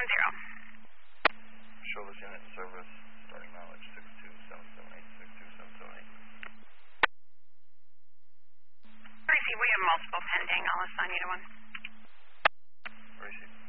Show this unit in service, starting mileage 62778, 62778. Receive, we have multiple pending. I'll assign you to one. Receive.